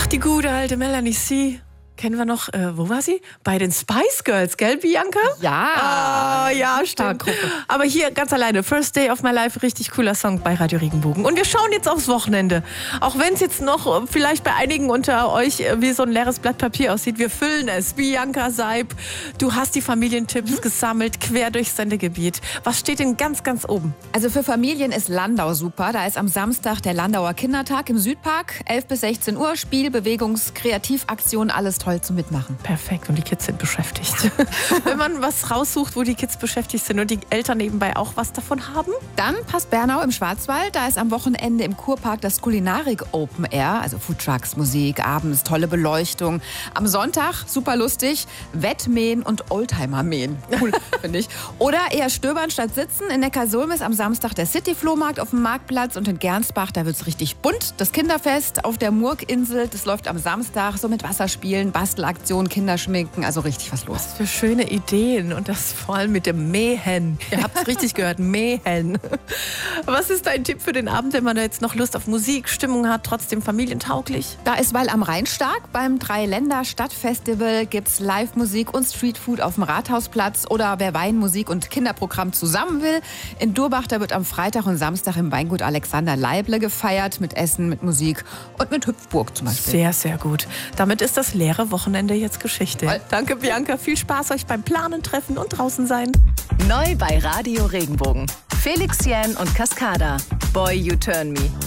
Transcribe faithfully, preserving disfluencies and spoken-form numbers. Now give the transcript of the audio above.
Ach, die gute alte Melanie C. Kennen wir noch, äh, wo war sie? Bei den Spice Girls, gell, Bianca? Ja. Ah, ja, stimmt. Aber hier ganz alleine, First Day of My Life, richtig cooler Song bei Radio Regenbogen. Und wir schauen jetzt aufs Wochenende. Auch wenn es jetzt noch vielleicht bei einigen unter euch wie so ein leeres Blatt Papier aussieht, wir füllen es. Bianca Seib, du hast die Familientipps mhm. gesammelt, quer durchs Sendegebiet. Was steht denn ganz, ganz oben? Also für Familien ist Landau super. Da ist am Samstag der Landauer Kindertag im Südpark. elf bis sechzehn Uhr, Spiel, Bewegungs-, Kreativaktion, alles toll zum Mitmachen. Perfekt, und die Kids sind beschäftigt. Wenn man was raussucht, wo die Kids beschäftigt sind und die Eltern nebenbei auch was davon haben? Dann passt Bernau im Schwarzwald. Da ist am Wochenende im Kurpark das Kulinarik Open Air, also Foodtrucks, Musik, abends tolle Beleuchtung. Am Sonntag, super lustig, Wettmähen und Oldtimer-Mähen. Cool, finde ich. Oder eher stöbern statt sitzen. In Neckarsulm ist am Samstag der City-Flohmarkt auf dem Marktplatz und in Gernsbach, da wird es richtig bunt. Das Kinderfest auf der Murkinsel, das läuft am Samstag so mit Wasserspielen, Bastelaktionen, Kinderschminken, also richtig was los. Was für schöne Ideen und das vor allem mit dem Mähen. Ihr habt es richtig gehört, Mähen. Was ist dein Tipp für den Abend, wenn man da jetzt noch Lust auf Musik, Stimmung hat, trotzdem familientauglich? Da ist Weil am Rhein stark. Beim Drei-Länder-Stadtfestival gibt es Live-Musik und Streetfood auf dem Rathausplatz. Oder wer Wein, Musik und Kinderprogramm zusammen will. In Durbach, da wird am Freitag und Samstag im Weingut Alexander Leible gefeiert. Mit Essen, mit Musik und mit Hüpfburg zum Beispiel. Sehr, sehr gut. Damit ist das leere Wochenende jetzt Geschichte. Voll. Danke, Bianca. Viel Spaß euch beim Planen, Treffen und draußen sein. Neu bei Radio Regenbogen. Felix Jähn und Cascada. Boy, You Turn Me.